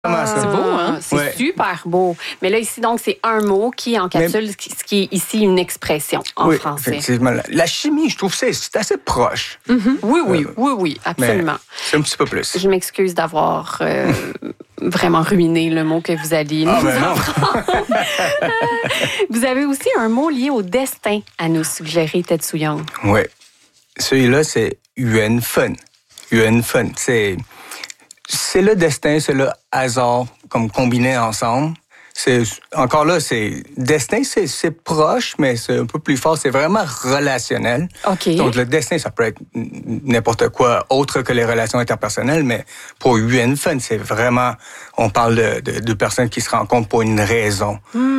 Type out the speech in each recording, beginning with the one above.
C'est beau, hein? C'est super beau. Mais là, ici, donc, c'est un mot qui encapsule ce qui est ici une expression en français. Effectivement. La chimie, je trouve que c'est assez proche. Oui, absolument. Mais c'est un petit peu plus. Je m'excuse d'avoir vraiment ruiné le mot que vous alliez nous apprendre. Vous avez aussi un mot lié au destin à nous suggérer, Tetsu Young. Oui. Celui-là, c'est Yuan Fun. Yuan Fun, c'est le destin, c'est le hasard, comme combiné ensemble. Encore là, c'est destin, c'est proche, mais c'est un peu plus fort. C'est vraiment relationnel. Okay. Donc, le destin, ça peut être n'importe quoi autre que les relations interpersonnelles, mais pour Yuan Fun, c'est vraiment... On parle de personnes qui se rencontrent pour une raison.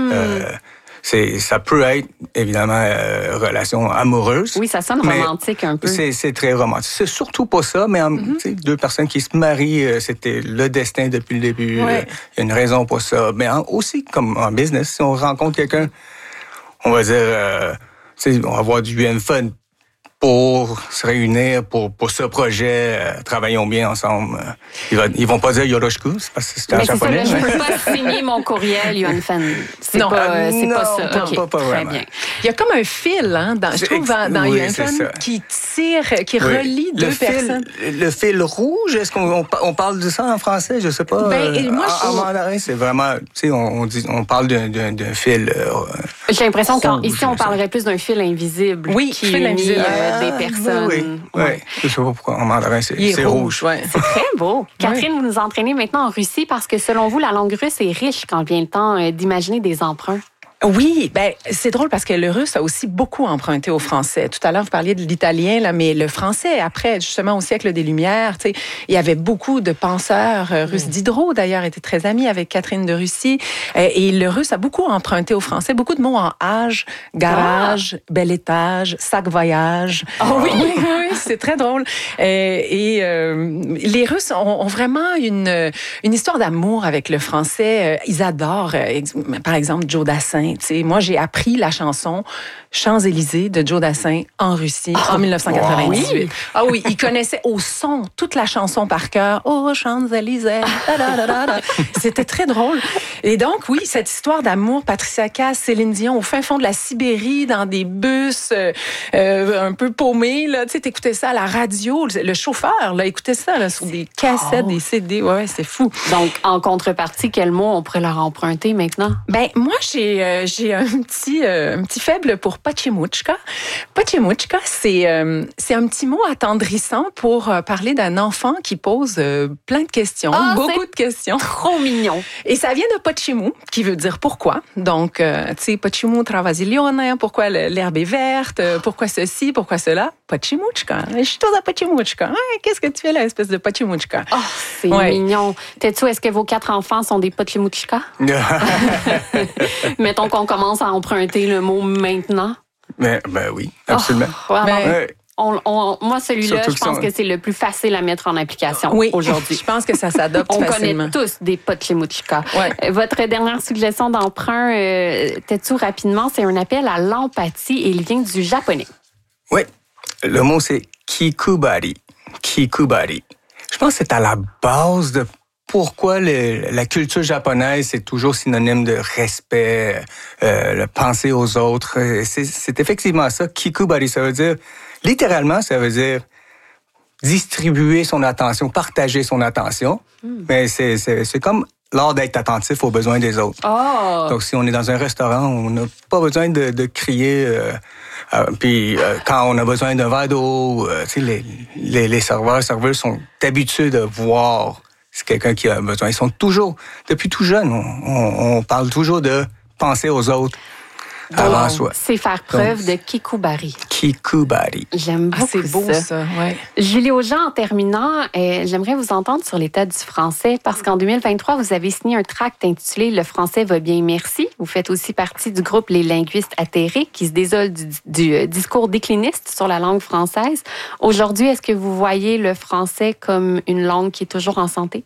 Ça peut être, évidemment, relation amoureuse. Oui, ça sonne romantique un peu. C'est très romantique. C'est surtout pas ça, mais deux personnes qui se marient, c'était le destin depuis le début. Il y a une raison pour ça. Mais aussi, comme en business, si on rencontre quelqu'un, on va dire, on va avoir du Yuan Fun pour se réunir pour ce projet, travaillons bien ensemble. Ils vont pas dire Yoroshiku, c'est parce que c'est en japonais. Mais c'est ça, je peux pas signer mon courriel Yuan Fan. C'est pas ça. Non, pas très vraiment. bien. Il y a comme un fil, hein, je trouve, dans Yuan Fan qui tire, qui relie deux personnes. Le fil rouge, est-ce qu'on parle de ça en français? Je sais pas. En mandarin, c'est vraiment, on parle d'un fil. J'ai l'impression qu'ici, on parlerait plus d'un fil invisible. Oui, qui unit des personnes. Oui. Je sais pas pourquoi en mandarin, c'est rouge. Ouais. C'est très beau. Catherine, vous nous entraînez maintenant en Russie parce que selon vous, la langue russe est riche quand vient le temps d'imaginer des emprunts. Oui, c'est drôle parce que le russe a aussi beaucoup emprunté au français. Tout à l'heure, vous parliez de l'italien, là, mais le français, après, justement, au siècle des Lumières, il y avait beaucoup de penseurs russes. Diderot, d'ailleurs, était très ami avec Catherine de Russie. Et le russe a beaucoup emprunté au français. Beaucoup de mots en âge, garage, bel étage, sac voyage. Oui, c'est très drôle. Les Russes ont vraiment une histoire d'amour avec le français. Ils adorent, par exemple, Joe Dassin. Moi, j'ai appris la chanson Champs-Élysées de Joe Dassin en Russie en 1998. Ah oui, il connaissait au son toute la chanson par cœur. Oh, Champs-Élysées. C'était très drôle. Et donc, oui, cette histoire d'amour, Patricia Cass, Céline Dion, au fin fond de la Sibérie, dans des bus un peu paumés, là, tu sais, t'écoutais ça à la radio. Le chauffeur, là, écoutait ça là, sur des cassettes, des CD. Ouais, c'est fou. Donc, en contrepartie, quel mot on pourrait leur emprunter maintenant? Moi, j'ai un petit faible pour Pachimuchka. Pachimuchka, c'est un petit mot attendrissant pour parler d'un enfant qui pose plein de questions, beaucoup de questions. Trop mignon. Et ça vient de Pachimu, qui veut dire pourquoi. Donc, tu sais, Pachimu travazilione, pourquoi l'herbe est verte, pourquoi ceci, pourquoi cela. Pachimuchka. Je suis à Pachimuchka. Qu'est-ce que tu fais là, espèce de Pachimuchka? Oh, c'est mignon. Tetsu, est-ce que vos 4 enfants sont des Pachimuchka? Mettons qu'on commence à emprunter le mot maintenant. Oui, absolument. Moi, celui-là, je pense que c'est le plus facile à mettre en application aujourd'hui. Je pense que ça s'adopte facilement. On connaît tous des Pachimuchka. Votre dernière suggestion d'emprunt, Tetsu, rapidement, c'est un appel à l'empathie et il vient du japonais. Oui. Le mot, c'est Kikubari. Kikubari. Je pense que c'est à la base de pourquoi la culture japonaise c'est toujours synonyme de respect, le penser aux autres. C'est effectivement ça. Kikubari, ça veut dire, littéralement, ça veut dire distribuer son attention, partager son attention. Mais c'est comme l'art d'être attentif aux besoins des autres. Donc, si on est dans un restaurant, on n'a pas besoin de crier. Puis, quand on a besoin d'un verre d'eau, les serveurs, serveuses sont habitués de voir c'est quelqu'un qui a besoin. Ils sont toujours, depuis tout jeune, on parle toujours de penser aux autres avant soi. C'est faire preuve de Kikubari. Kikubari. J'aime beaucoup c'est beau ça. Ouais. Julie Aujean, en terminant, j'aimerais vous entendre sur l'état du français parce qu'en 2023, vous avez signé un tract intitulé « Le français va bien, merci ». Vous faites aussi partie du groupe Les Linguistes Atterrés qui se désole du discours décliniste sur la langue française. Aujourd'hui, est-ce que vous voyez le français comme une langue qui est toujours en santé?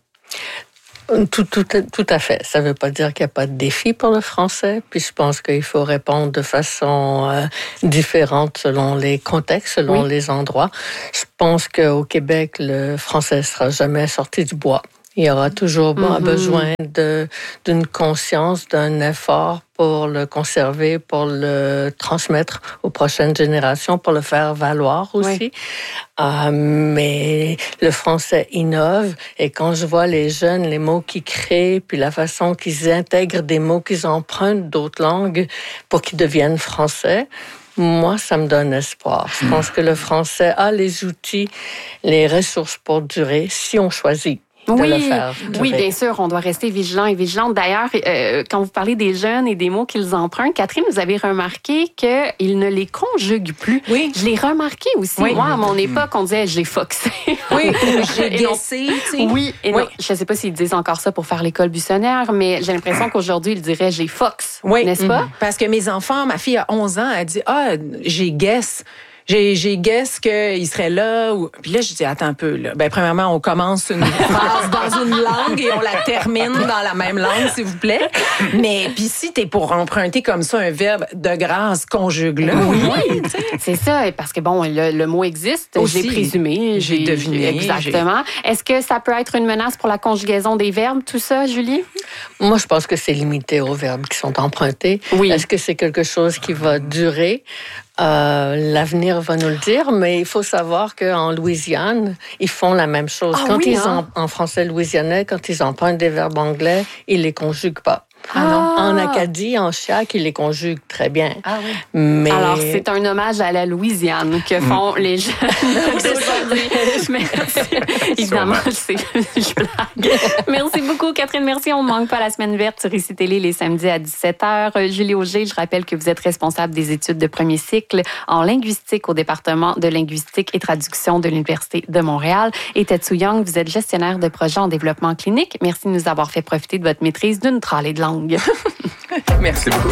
Tout à fait. Ça ne veut pas dire qu'il n'y a pas de défi pour le français, puis je pense qu'il faut répondre de façon différente selon les contextes, selon les endroits. Je pense qu'au Québec, le français ne sera jamais sorti du bois. Il y aura toujours besoin d'une conscience, d'un effort pour le conserver, pour le transmettre aux prochaines générations, pour le faire valoir aussi. Oui. Mais le français innove, et quand je vois les jeunes, les mots qu'ils créent, puis la façon qu'ils intègrent des mots qu'ils empruntent d'autres langues pour qu'ils deviennent français, moi, ça me donne espoir. Je pense que le français a les outils, les ressources pour durer si on choisit. Oui, bien sûr, on doit rester vigilant et vigilante. D'ailleurs, quand vous parlez des jeunes et des mots qu'ils empruntent, Catherine, vous avez remarqué qu'ils ne les conjuguent plus. Oui. Je l'ai remarqué aussi. Oui. Moi, à mon époque, on disait « j'ai foxé ». Oui, j'ai guessé. Oui, et non, je ne sais pas s'ils disent encore ça pour faire l'école buissonnière, mais j'ai l'impression qu'aujourd'hui, ils diraient « j'ai fox », n'est-ce pas? Parce que mes enfants, ma fille a 11 ans, elle dit « ah, j'ai guess ». J'ai guess qu'il serait là. Puis là, je dis, attends un peu. Là. Ben, premièrement, on commence une phrase dans une langue et on la termine dans la même langue, s'il vous plaît. Mais puis si t'es pour emprunter comme ça un verbe, de grâce, conjugue-le. Oui, c'est ça. Parce que bon, le mot existe. Aussi, j'ai présumé. J'ai deviné. Exactement. Est-ce que ça peut être une menace pour la conjugaison des verbes, tout ça, Julie? Moi, je pense que c'est limité aux verbes qui sont empruntés. Oui. Est-ce que c'est quelque chose qui va durer? L'avenir va nous le dire, mais il faut savoir qu'en Louisiane, ils font la même chose. En français louisianais, quand ils empruntent des verbes anglais, ils les conjuguent pas. En Acadie, en Chiac, ils les conjuguent très bien. Mais... Alors, c'est un hommage à la Louisiane que font les jeunes d'aujourd'hui. Merci. Évidemment, je blague. Merci beaucoup, Catherine. Merci. On ne manque pas la semaine verte sur ICI Télé les samedis à 17h. Julie Auger, je rappelle que vous êtes responsable des études de premier cycle en linguistique au département de linguistique et traduction de l'Université de Montréal. Et Tetsu Young, vous êtes gestionnaire de projet en développement clinique. Merci de nous avoir fait profiter de votre maîtrise d'une tralée de langue. Merci beaucoup.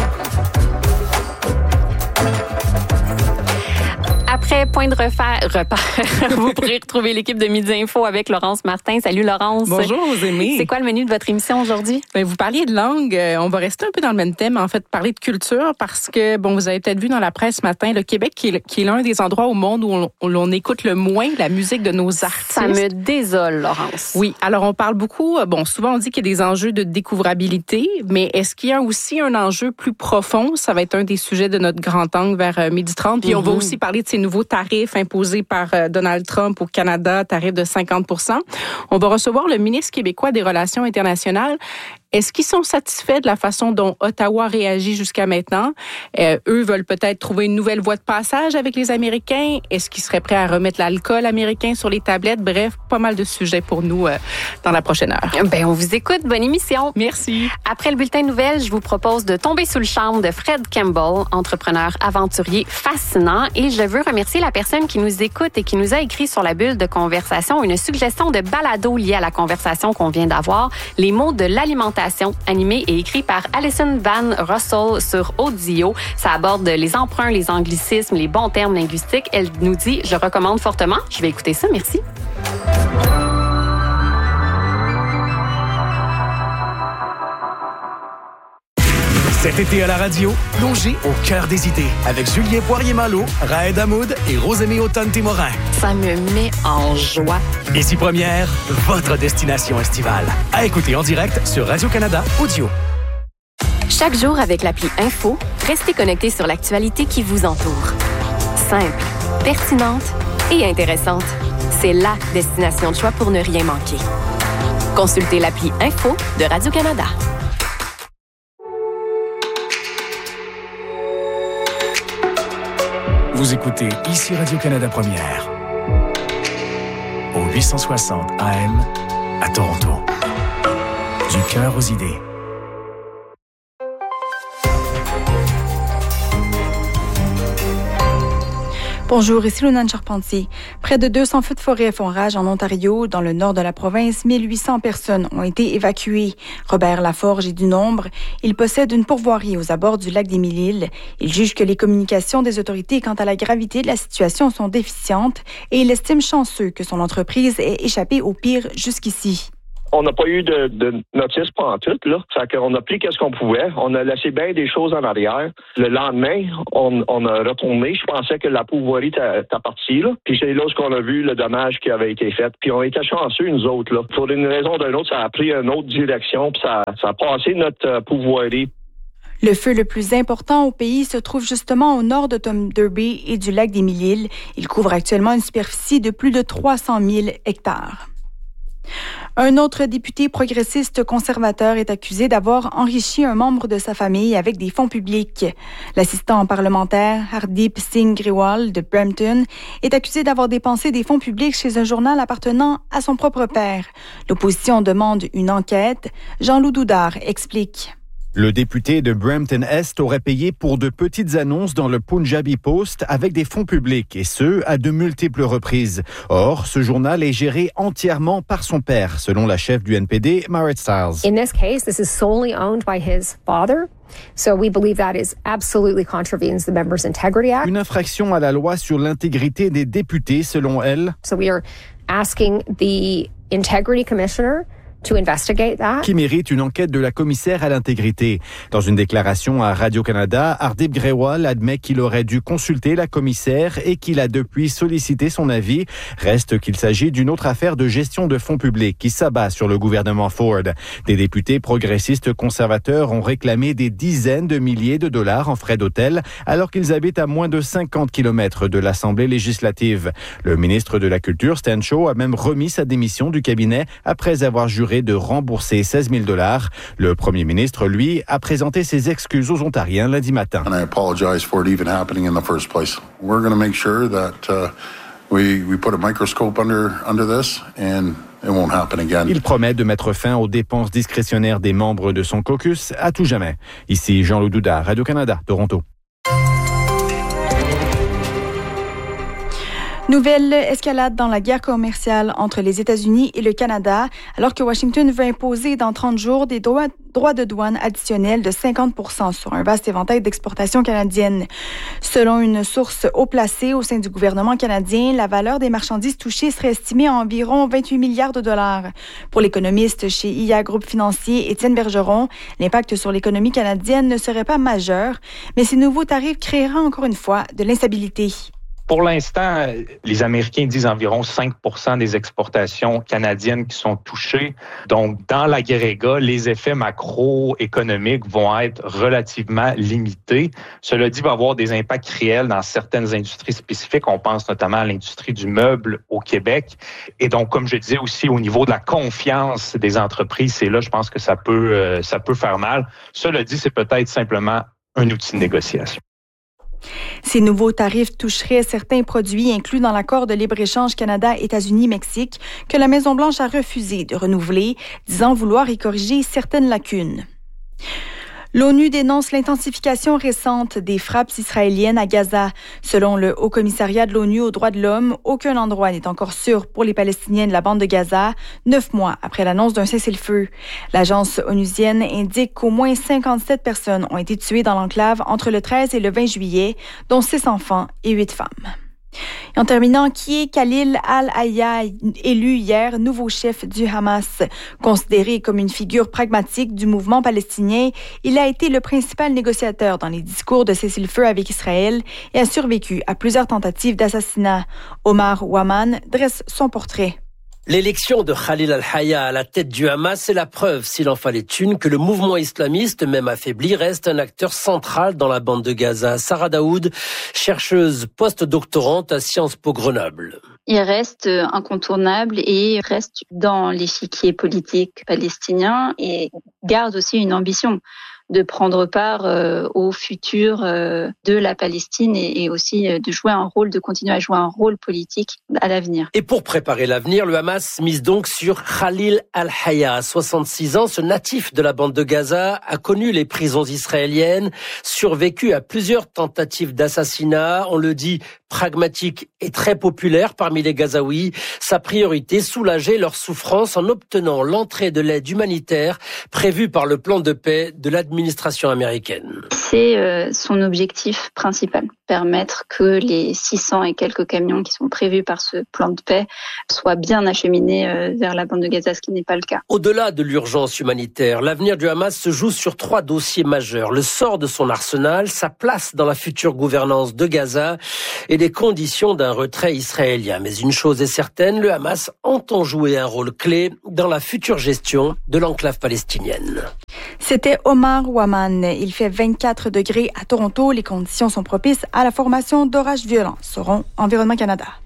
Après Point de repère, vous pourrez retrouver l'équipe de Midi Info avec Laurence Martin. Salut Laurence. Bonjour aux amis. C'est quoi le menu de votre émission aujourd'hui? Bien, vous parliez de langue. On va rester un peu dans le même thème, en fait, parler de culture parce que, bon, vous avez peut-être vu dans la presse ce matin, le Québec qui est l'un des endroits au monde où l'on écoute le moins la musique de nos artistes. Ça me désole, Laurence. Oui. Alors, on parle beaucoup, souvent on dit qu'il y a des enjeux de découvrabilité, mais est-ce qu'il y a aussi un enjeu plus profond? Ça va être un des sujets de notre grand angle vers 12h30. Puis on va aussi parler de ces nouveaux tarifs imposés par Donald Trump au Canada, tarifs de 50%. On va recevoir le ministre québécois des Relations internationales. Est-ce qu'ils sont satisfaits de la façon dont Ottawa réagit jusqu'à maintenant? Eux veulent peut-être trouver une nouvelle voie de passage avec les Américains. Est-ce qu'ils seraient prêts à remettre l'alcool américain sur les tablettes? Bref, pas mal de sujets pour nous dans la prochaine heure. Ben, on vous écoute. Bonne émission. Merci. Après le bulletin de nouvelles, je vous propose de tomber sous le charme de Fred Campbell, entrepreneur aventurier fascinant. Et je veux remercier la personne qui nous écoute et qui nous a écrit sur la bulle de conversation une suggestion de balado liée à la conversation qu'on vient d'avoir. Les mots de l'alimentation, animé et écrit par Alison Van Russell sur Audio. Ça aborde les emprunts, les anglicismes, les bons termes linguistiques. Elle nous dit, je recommande fortement. Je vais écouter ça. Merci. Cet été à la radio, plongez au cœur des idées avec Julien Poirier-Malo, Raed Hamoud et Rosemée Automne-Témorin. Ça me met en joie. Ici Première, votre destination estivale. À écouter en direct sur Radio-Canada Audio. Chaque jour avec l'appli Info, restez connectés sur l'actualité qui vous entoure. Simple, pertinente et intéressante. C'est la destination de choix pour ne rien manquer. Consultez l'appli Info de Radio-Canada. Vous écoutez ici Radio-Canada Première. Au 860 AM à Toronto. Du cœur aux idées. Bonjour, ici Lunane Charpentier. Près de 200 feux de forêt font rage en Ontario. Dans le nord de la province, 1800 personnes ont été évacuées. Robert Laforge est du nombre. Il possède une pourvoirie aux abords du lac des Mille-Îles. Il juge que les communications des autorités quant à la gravité de la situation sont déficientes et il estime chanceux que son entreprise ait échappé au pire jusqu'ici. On n'a pas eu de notice pantoute, là. Fait qu'on a pris qu'est-ce qu'on pouvait. On a laissé bien des choses en arrière. Le lendemain, on a retourné. Je pensais que la pourvoirie était partie, là. Puis c'est là qu'on a vu le dommage qui avait été fait. Puis on était chanceux, nous autres, là. Pour une raison ou d'une autre, ça a pris une autre direction, puis ça a passé notre pourvoirie. Le feu le plus important au pays se trouve justement au nord de Thunder Bay et du lac des Mille-Îles. Il couvre actuellement une superficie de plus de 300 000 hectares. Un autre député progressiste conservateur est accusé d'avoir enrichi un membre de sa famille avec des fonds publics. L'assistant parlementaire Hardeep Singh Grewal de Brampton est accusé d'avoir dépensé des fonds publics chez un journal appartenant à son propre père. L'opposition demande une enquête. Jean-Loup Doudard explique. Le député de Brampton-Est aurait payé pour de petites annonces dans le Punjabi Post avec des fonds publics, et ce, à de multiples reprises. Or, ce journal est géré entièrement par son père, selon la chef du NPD, Marit Stiles. In this case, this is solely owned by his father. So we believe that is absolutely contravenes the Members' Integrity Act. Une infraction à la loi sur l'intégrité des députés, selon elle. So we are asking the Integrity Commissioner to investigate that. Qui mérite une enquête de la commissaire à l'intégrité. Dans une déclaration à Radio-Canada, Hardeep Grewal admet qu'il aurait dû consulter la commissaire et qu'il a depuis sollicité son avis. Reste qu'il s'agit d'une autre affaire de gestion de fonds publics qui s'abat sur le gouvernement Ford. Des députés progressistes conservateurs ont réclamé des dizaines de milliers de dollars en frais d'hôtel alors qu'ils habitent à moins de 50 km de l'Assemblée législative. Le ministre de la Culture, Stan Shaw, a même remis sa démission du cabinet après avoir juré de rembourser 16 000 $. Le premier ministre, lui, a présenté ses excuses aux Ontariens lundi matin. And I apologize for it even happening in the first place. We're going to make sure that we put a microscope under this and it won't happen again. Il promet de mettre fin aux dépenses discrétionnaires des membres de son caucus à tout jamais. Ici Jean-Loup Doudard, Radio-Canada, Toronto. Nouvelle escalade dans la guerre commerciale entre les États-Unis et le Canada, alors que Washington veut imposer dans 30 jours des droits de douane additionnels de 50% sur un vaste éventail d'exportations canadiennes. Selon une source haut placée au sein du gouvernement canadien, la valeur des marchandises touchées serait estimée à environ 28 milliards de dollars. Pour l'économiste chez IA Groupe Financier, Étienne Bergeron, l'impact sur l'économie canadienne ne serait pas majeur, mais ces nouveaux tarifs créeraient encore une fois de l'instabilité. Pour l'instant, les Américains disent environ 5% des exportations canadiennes qui sont touchées. Donc, dans l'agrégat, les effets macroéconomiques vont être relativement limités. Cela dit, il va y avoir des impacts réels dans certaines industries spécifiques. On pense notamment à l'industrie du meuble au Québec. Et donc, comme je disais aussi, au niveau de la confiance des entreprises, c'est là, je pense que ça peut faire mal. Cela dit, c'est peut-être simplement un outil de négociation. Ces nouveaux tarifs toucheraient certains produits inclus dans l'accord de libre-échange Canada-États-Unis-Mexique que la Maison-Blanche a refusé de renouveler, disant vouloir y corriger certaines lacunes. L'ONU dénonce l'intensification récente des frappes israéliennes à Gaza. Selon le Haut-Commissariat de l'ONU aux droits de l'homme, aucun endroit n'est encore sûr pour les Palestiniens de la bande de Gaza, 9 mois après l'annonce d'un cessez-le-feu. L'agence onusienne indique qu'au moins 57 personnes ont été tuées dans l'enclave entre le 13 et le 20 juillet, dont 6 enfants et 8 femmes. Et en terminant, qui est Khalil al-Hayya, élu hier nouveau chef du Hamas? Considéré comme une figure pragmatique du mouvement palestinien, il a été le principal négociateur dans les discours de cessez-le-feu avec Israël et a survécu à plusieurs tentatives d'assassinat. Omar Waman dresse son portrait. L'élection de Khalil al-Hayya à la tête du Hamas est la preuve, s'il en fallait une, que le mouvement islamiste, même affaibli, reste un acteur central dans la bande de Gaza. Sarah Daoud, chercheuse post-doctorante à Sciences Po Grenoble. Il reste incontournable et reste dans l'échiquier politique palestinien et garde aussi une ambition de prendre part au futur de la Palestine et aussi de continuer à jouer un rôle politique à l'avenir. Et pour préparer l'avenir, le Hamas mise donc sur Khalil al-Hayya. À 66 ans, ce natif de la bande de Gaza a connu les prisons israéliennes, survécu à plusieurs tentatives d'assassinat. On le dit, pragmatique et très populaire parmi les Gazaouis. Sa priorité, soulager leur souffrance en obtenant l'entrée de l'aide humanitaire prévue par le plan de paix de l'administration l'administration américaine. C'est son objectif principal, permettre que les 600 et quelques camions qui sont prévus par ce plan de paix soient bien acheminés vers la bande de Gaza, ce qui n'est pas le cas. Au-delà de l'urgence humanitaire, l'avenir du Hamas se joue sur 3 dossiers majeurs. Le sort de son arsenal, sa place dans la future gouvernance de Gaza et les conditions d'un retrait israélien. Mais une chose est certaine, le Hamas entend jouer un rôle clé dans la future gestion de l'enclave palestinienne. C'était Omar Ouaman. Il fait 24 degrés à Toronto. Les conditions sont propices à la formation d'orages violents, selon Environnement Canada.